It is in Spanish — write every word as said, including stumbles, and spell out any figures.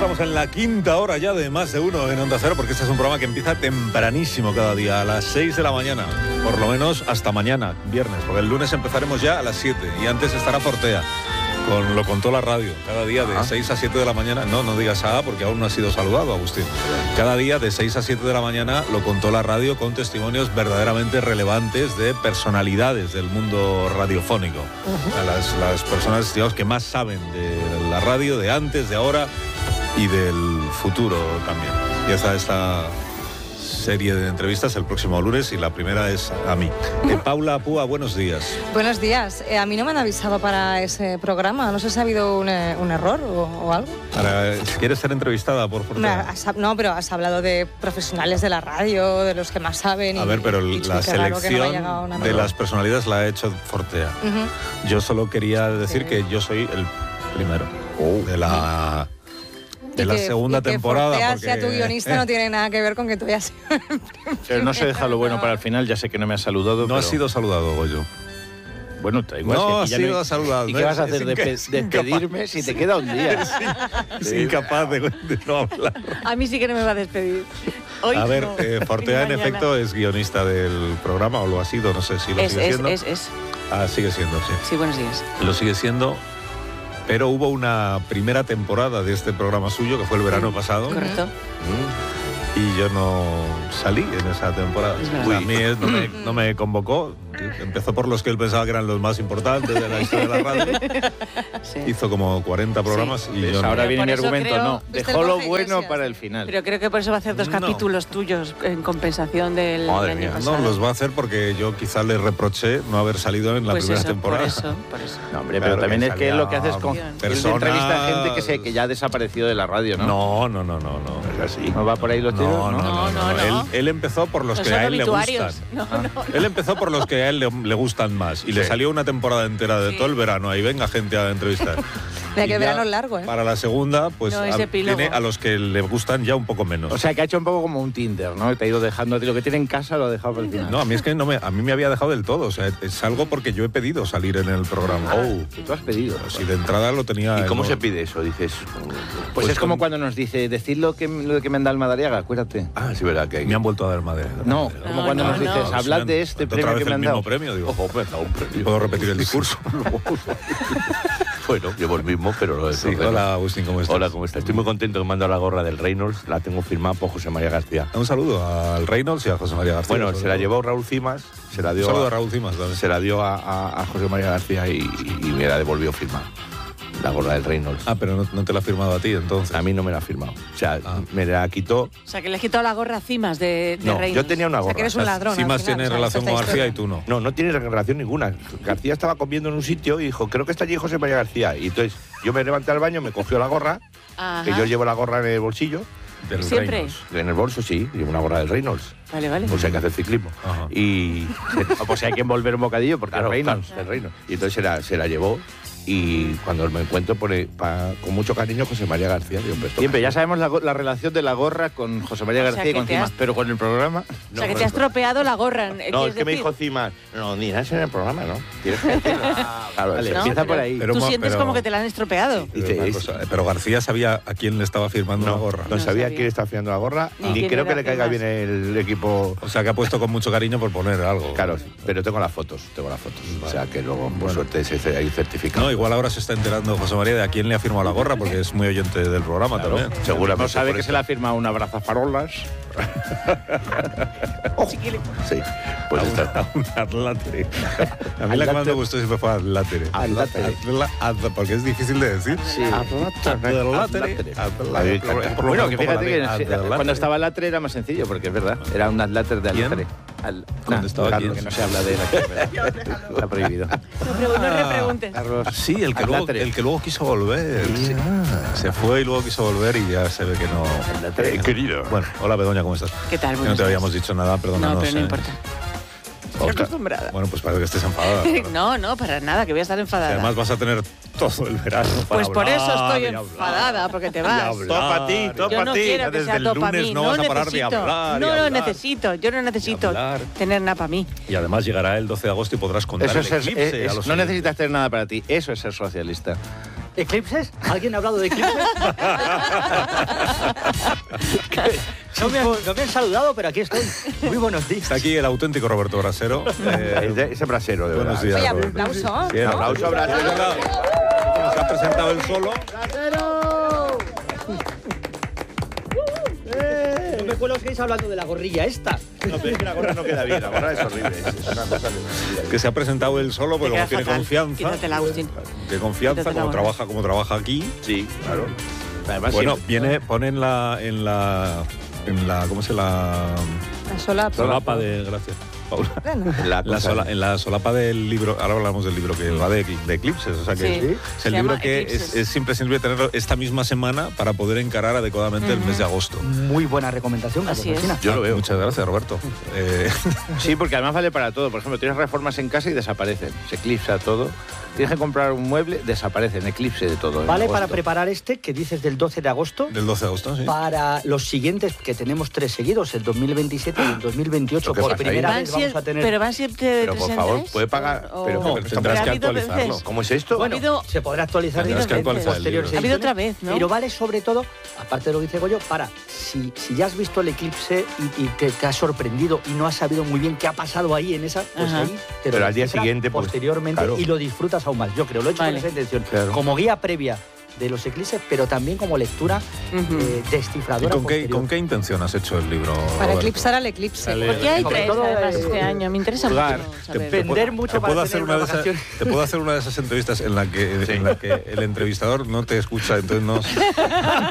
estamos en la quinta hora ya de Más de Uno en Onda Cero, porque este es un programa que empieza tempranísimo cada día, a las seis de la mañana, por lo menos hasta mañana, viernes, porque el lunes empezaremos ya a las siete y antes estará Fortea, con Lo Contó la Radio, cada día de seis a siete de la mañana. No, no digas A porque aún no ha sido saludado, Agustín. Cada día de seis a siete de la mañana Lo Contó la Radio, con testimonios verdaderamente relevantes de personalidades del mundo radiofónico. Uh-huh. Las, las personas, digamos, que más saben de la radio, de antes, de ahora y del futuro también. Y esa esta serie de entrevistas el próximo lunes, y la primera es a mí. Eh, Paula Púa, buenos días. Buenos días. Eh, a mí no me han avisado para ese programa. No sé si ha habido un, eh, un error o, o algo. Para, ¿Quieres ser entrevistada por Fortea? No, has, no, pero has hablado de profesionales de la radio, de los que más saben. Y, a ver, pero y, la selección no de las personalidades la ha hecho Fortea. Uh-huh. Yo solo quería decir sí. que yo soy el primero oh. de la... de la que, segunda temporada. Que porque sea tu guionista eh. no tiene nada que ver con que tú hayas sido. Pero no se deja lo bueno para el final, ya sé que no me has saludado. No pero... has sido saludado, Goyo. Bueno, da igual. No has si sido no... saludado. ¿Y no qué es, vas a hacer? Es ¿De despedirme si te queda un día? Es, es incapaz de, de no hablar. A mí sí que no me va a despedir. Hoy a ver, no. eh, Fortea en efecto es guionista del programa, o lo ha sido, no sé si lo es, sigue es, siendo. Es, es, es. Ah, sigue siendo, sí. Sí, buenos días. Lo sigue siendo. Pero hubo una primera temporada de este programa suyo, que fue el verano pasado. Correcto. Y yo no salí en esa temporada. Uy, a mí no me, no me convocó. Empezó por los que él pensaba que eran los más importantes de la historia de la radio. Sí. Hizo como cuarenta programas sí. y yo Ahora no. viene mi argumento, creo, no. Dejó lo bueno para el final. Pero creo que por eso va a hacer dos no. capítulos tuyos en compensación del Madre año mía. pasado. No, los va a hacer porque yo quizá le reproché no haber salido en la pues primera eso, temporada. Por eso, por eso. No, hombre, pero claro, también que es que lo que haces con personas... entrevista a gente que, se, que ya ha desaparecido de la radio, ¿no? No, no, no, no, no. Es así. ¿No va por ahí los tiros? No, no, no. no, no, no, no. Él, él empezó por los, los que a él le gustan. No, no, no. Él empezó por los que a él le, le gustan más. Y sí. le salió una temporada entera de sí. todo el verano. Ahí venga gente a entrevistar. Mira que verano largo, ¿eh? Para la segunda, pues no, a, tiene a los que le gustan ya un poco menos. O sea, que ha hecho un poco como un Tinder, ¿no? Te ha ido dejando, lo que tiene en casa lo ha dejado para el final. No, a mí es que no me, a mí me había dejado del todo. O sea, es algo porque yo he pedido salir en el programa. Ah, oh, que tú has pedido. Si de entrada lo tenía... ¿Y cómo se pide eso? Dices... Pues, pues es como con... cuando nos dice, decid lo que, lo que me han dado el Madariaga, acuérdate. Ah, sí, verdad que... Me han vuelto a dar Madariaga. No, no, como cuando no, nos dices, no. hablad de este premio que me han dado. Premio, digo, ojo, me han dado un premio. Puedo repetir el discurso. Bueno, llevo el mismo, pero lo de sí, hola, Agustín, ¿cómo estás? Hola, ¿cómo estás? Estoy muy contento que me han dado la gorra del Reynolds. La tengo firmada por José María García. Un saludo al Reynolds y a José María García. Bueno, se la llevó Raúl Cimas. Se la dio Un saludo a, a Raúl Cimas también. Se la dio a, a, a José María García y, y me la devolvió firmada. La gorra del Reynolds. Ah, pero no, no te la ha firmado a ti, entonces. A mí no me la ha firmado. O sea, ah. me la quitó... O sea, que le has quitado la gorra a Cimas de, de no, Reynolds. yo tenía una gorra. O sea, que eres un ladrón. Cimas tiene final, o sea, relación con García historia. y tú no. No, no tiene relación ninguna. García estaba comiendo en un sitio y dijo, creo que está allí José María García. Y entonces yo me levanté al baño, me cogió la gorra, Ajá. que yo llevo la gorra en el bolsillo. Del ¿Siempre? Reynolds. En el bolso, sí, llevo una gorra del Reynolds. Vale, vale. Pues hay que hacer ciclismo. Ajá. Y... pues hay que envolver un bocadillo porque claro, el Reynolds. Claro, el Reynolds. Y entonces se la, se la llevó. Y cuando me encuentro pone pa, con mucho cariño José María García. Digo, pues, siempre, ya sabemos la, la relación de la gorra con José María García o sea, y con Cimas, has... pero con el programa... O sea, no, que te has tropeado la gorra. No, es que decir? me dijo Cimas, no, ni nada en el programa, ¿no? Tienes que decirlo. Claro, vale, no, empieza pero, por ahí. Pero, tú sientes pero, como que te la han estropeado. Pero, es, cosa, pero García sabía a quién le estaba firmando no, la gorra. No, no sabía, sabía quién le estaba firmando la gorra, ni, ni creo que le caiga bien el equipo. O sea, que ha puesto con mucho cariño por poner algo. Claro, pero tengo las fotos, tengo las fotos. Vale. O sea, que luego, por bueno. suerte, se hay certificado. No, igual ahora se está enterando José María de a quién le ha firmado la gorra, porque es muy oyente del programa claro, también. Seguramente. No sabe que se le ha firmado una brazafarolas. oh, sí, pues está. Un adlátere. A mí la que más me gustó siempre fue adlátere. Adlátere. Porque es difícil de decir. Sí. Adlátere. Bueno, que fíjate que cuando estaba el látere era más sencillo, porque es verdad. Era un adláter de adlátere. Al, ¿Dónde estaba Carlos, que no se habla de la Está prohibido. No, no repreguntes. Sí, el que, luego, el que luego quiso volver. Sí. Se fue y luego quiso volver y ya se ve que no. Eh, querido. Bueno, hola Bedoña, ¿cómo estás? ¿Qué tal? Que no te habíamos dicho nada, perdónanos. No, pero no eh. importa. Estoy acostumbrada. Bueno, pues parece que estés enfadada. Pero... no, no, para nada, que voy a estar enfadada. Además vas a tener todo el verano para Pues por hablar, eso estoy enfadada, porque te vas. Todo para ti, todo para ti. Yo no quiero que sea todo para mí. No vas a parar de hablar. No lo necesito, yo no necesito tener nada para mí. Y además llegará el doce de agosto y podrás contar eso el es ser, eclipse es, a los no necesitas tener nada para ti, eso es ser socialista. ¿Eclipses? ¿Alguien ha hablado de eclipses? no, me han, no me han saludado, pero aquí estoy. Muy buenos días. Está aquí el auténtico Roberto Brasero. Eh, ese brasero, de buenos verdad. días. Oye, aplauso. Sí, aplauso, Brasero. Se ha presentado él solo. ¡Brasero! No me acuerdo que estáis hablando de la gorrilla esta. No, pero es que la gorra no queda bien, la gorra es horrible. Es una cosa que, que se ha presentado él solo, pero como tiene fatal. confianza. Quítatela, Agustín. De confianza, Quítatela como ahora. trabaja, como trabaja aquí. sí, claro. Además, Bueno, siempre- viene, pone en la, en la, en la, ¿cómo se la? La solapa. Solapa de, gracias, Paula. Bueno. la La cosa- sola- en la solapa del libro, ahora hablamos del libro que va de, de eclipses, o sea que Sí. es el Se libro llama que Eclipses. es, es imprescindible tenerlo esta misma semana para poder encarar adecuadamente el mes de agosto. Muy buena recomendación, Así Carlos es. Alsina. Yo lo veo. Muchas gracias, Roberto. Eh, Sí, porque además vale para todo. Por ejemplo, tienes reformas en casa y desaparecen. Se eclipsa todo. Tienes que comprar un mueble, desaparecen. Eclipse de todo. en Vale agosto. para preparar este que dices del doce de agosto. del doce de agosto, sí. Para los siguientes, que tenemos tres seguidos, el dos mil veintisiete y el dos mil veintiocho, ¿Lo que por pasa ahí? primera Van vez vamos siempre- a tener... Pero van siempre de Pero, tres por en favor, tres, puede pagar- o- pero- o- pero tendrás ha que habido actualizarlo. veces. ¿Cómo es esto? Bueno, Ha habido- se podrá actualizar Tendrás en que en actualizar el posteriores libro. Ha habido ediciones, otra vez, ¿no? Pero vale sobre todo, aparte de lo que dice Goyo, para, si, si ya has visto el eclipse y, y te, te has sorprendido y no has sabido muy bien qué ha pasado ahí en esa, pues Ajá. ahí te lo Pero al día descifras siguiente, pues, posteriormente claro. y lo disfrutas aún más. Yo creo, lo he hecho Vale. con esa intención. Claro. Como guía previa de los eclipses, pero también como lectura Ujú. eh, ¿Y descifradora con qué, posterior. con qué intención has hecho el libro, Para Roberto? eclipsar al eclipse. Dale. ¿Por qué hay Sobre tres todo, además eh, este año? Me interesa jugar. mucho saber. Vender mucho ¿Te para puedo, tener hacer una de unas esas, vacaciones. te puedo hacer una de esas entrevistas en la que, Sí. en la que el entrevistador no te escucha, entonces no...